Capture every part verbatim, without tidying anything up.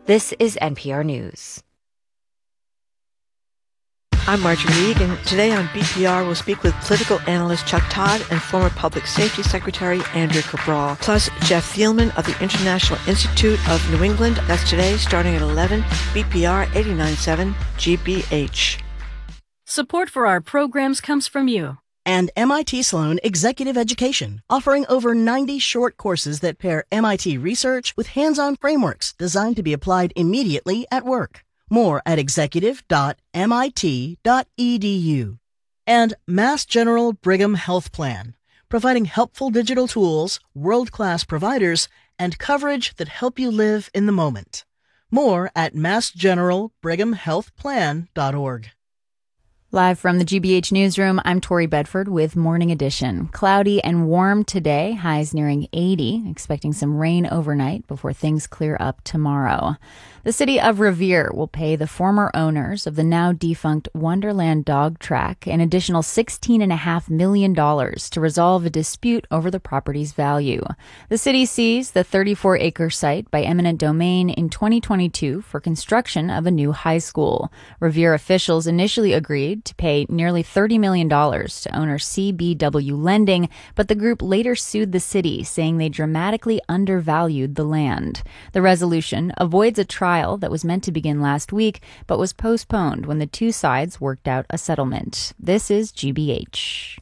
This is N P R News. I'm Marjorie Reed, and today on B P R we'll speak with political analyst Chuck Todd and former Public Safety Secretary Andrea Cabral, plus Jeff Thielman of the International Institute of New England. That's today, starting at eleven, B P R eighty-nine point seven G B H. Support for our programs comes from you. And M I T Sloan Executive Education, offering over ninety short courses that pair M I T research with hands-on frameworks designed to be applied immediately at work. More at executive dot M I T dot E D U. And Mass General Brigham Health Plan, providing helpful digital tools, world-class providers, and coverage that help you live in the moment. More at mass general brigham health plan dot org. Live from the G B H newsroom, I'm Tori Bedford with Morning Edition. Cloudy and warm today, highs nearing eighty, expecting some rain overnight before things clear up tomorrow. The city of Revere will pay the former owners of the now defunct Wonderland Dog Track an additional sixteen point five million dollars to resolve a dispute over the property's value. The city seized the thirty-four acre site by eminent domain in twenty twenty-two for construction of a new high school. Revere officials initially agreed to pay nearly thirty million dollars to owner C B W Lending, but the group later sued the city, saying they dramatically undervalued the land. The resolution avoids a trial that was meant to begin last week, but was postponed when the two sides worked out a settlement. This is G B H.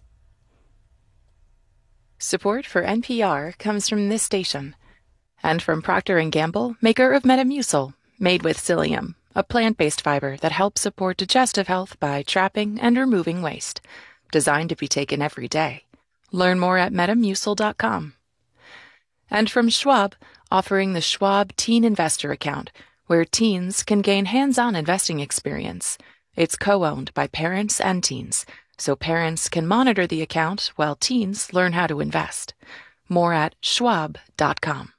Support for N P R comes from this station and from Procter and Gamble, maker of Metamucil, made with psyllium, a plant-based fiber that helps support digestive health by trapping and removing waste. Designed to be taken every day. Learn more at metamucil dot com. And from Schwab, offering the Schwab Teen Investor Account, where teens can gain hands-on investing experience. It's co-owned by parents and teens, so parents can monitor the account while teens learn how to invest. More at schwab dot com.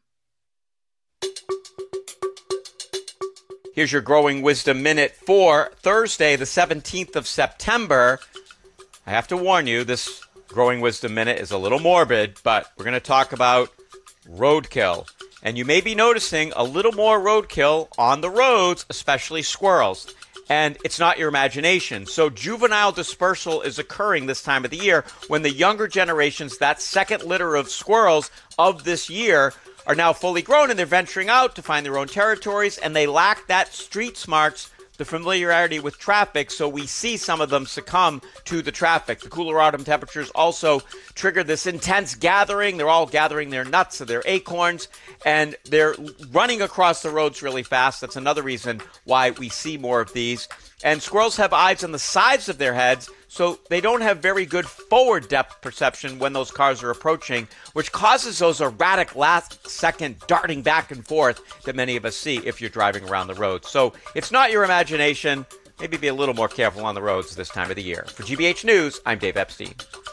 Here's your Growing Wisdom Minute for Thursday, the seventeenth of September. I have to warn you, this Growing Wisdom Minute is a little morbid, but we're going to talk about roadkill. And you may be noticing a little more roadkill on the roads, especially squirrels. And it's not your imagination. So juvenile dispersal is occurring this time of the year when the younger generations, that second litter of squirrels of this year, are now fully grown and they're venturing out to find their own territories, and they lack that street smarts, the familiarity with traffic, so we see some of them succumb to the traffic. The cooler autumn temperatures also trigger this intense gathering. They're all gathering their nuts or their acorns, and they're running across the roads really fast. That's another reason why we see more of these. And squirrels have eyes on the sides of their heads, so they don't have very good forward depth perception when those cars are approaching, which causes those erratic last-second darting back and forth that many of us see if you're driving around the road. So it's not your imagination. Maybe be a little more careful on the roads this time of the year. For G B H News, I'm Dave Epstein.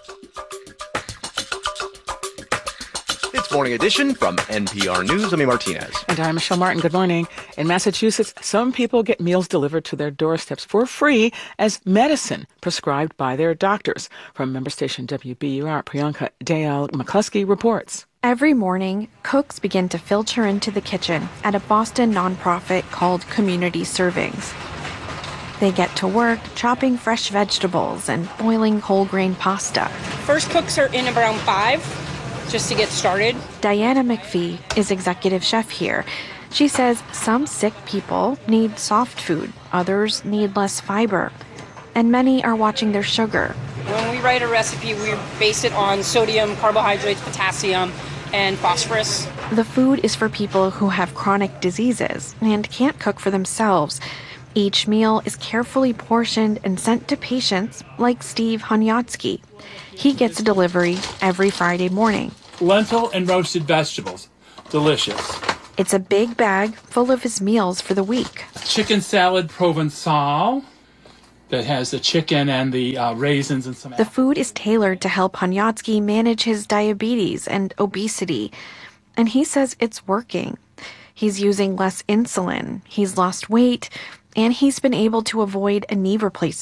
It's Morning Edition from N P R News. I'm Amy Martinez. And I'm Michelle Martin. Good morning. In Massachusetts, some people get meals delivered to their doorsteps for free as medicine prescribed by their doctors. From member station W B U R, Priyanka Dayal McCluskey reports. Every morning, cooks begin to filter into the kitchen at a Boston nonprofit called Community Servings. They get to work chopping fresh vegetables and boiling whole grain pasta. First cooks are in around five. Just to get started. Diana McPhee is executive chef here. She says some sick people need soft food, others need less fiber, and many are watching their sugar. When we write a recipe, we base it on sodium, carbohydrates, potassium, and phosphorus. The food is for people who have chronic diseases and can't cook for themselves. Each meal is carefully portioned and sent to patients like Steve Honyatsky. He gets a delivery every Friday morning. Lentil and roasted vegetables. Delicious. It's a big bag full of his meals for the week. Chicken salad Provençal that has the chicken and the uh, raisins and some... The food is tailored to help Honyatsky manage his diabetes and obesity. And he says it's working. He's using less insulin, he's lost weight, and he's been able to avoid a knee replacement.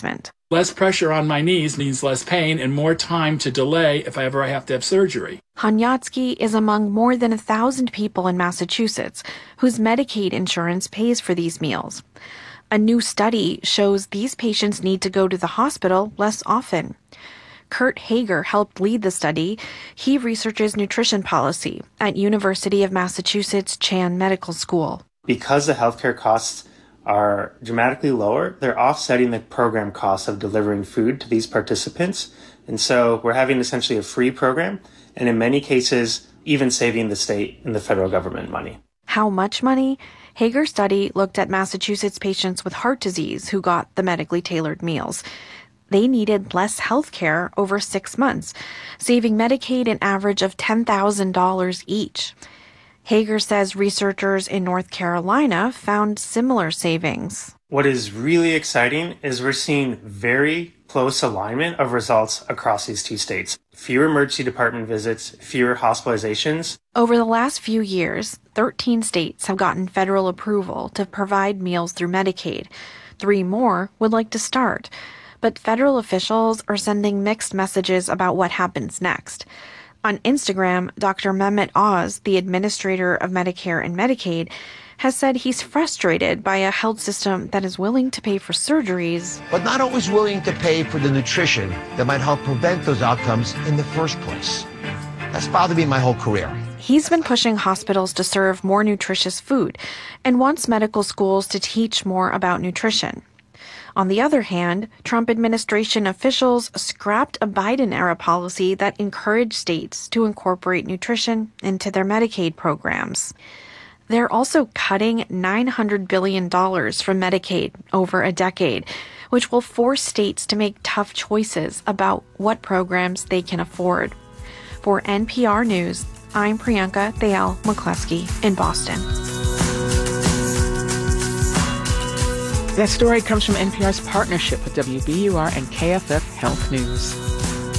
Less pressure on my knees means less pain and more time to delay if I ever have to have surgery. Honyatsky is among more than a thousand people in Massachusetts whose Medicaid insurance pays for these meals. A new study shows these patients need to go to the hospital less often. Kurt Hager helped lead the study. He researches nutrition policy at University of Massachusetts Chan Medical School. Because the healthcare costs are dramatically lower, they're offsetting the program costs of delivering food to these participants. And so we're having essentially a free program, and in many cases, even saving the state and the federal government money. How much money? Hager's study looked at Massachusetts patients with heart disease who got the medically tailored meals. They needed less health care over six months, saving Medicaid an average of ten thousand dollars each. Hager says researchers in North Carolina found similar savings. What is really exciting is we're seeing very close alignment of results across these two states. Fewer emergency department visits, fewer hospitalizations. Over the last few years, thirteen states have gotten federal approval to provide meals through Medicaid. Three more would like to start. But federal officials are sending mixed messages about what happens next. On Instagram, Doctor Mehmet Oz, the administrator of Medicare and Medicaid, has said he's frustrated by a health system that is willing to pay for surgeries, but not always willing to pay for the nutrition that might help prevent those outcomes in the first place. That's bothered me my whole career. He's been pushing hospitals to serve more nutritious food and wants medical schools to teach more about nutrition. On the other hand, Trump administration officials scrapped a Biden-era policy that encouraged states to incorporate nutrition into their Medicaid programs. They're also cutting nine hundred billion dollars from Medicaid over a decade, which will force states to make tough choices about what programs they can afford. For N P R News, I'm Priyanka Dayal McCluskey in Boston. That story comes from N P R's partnership with W B U R and K F F Health News.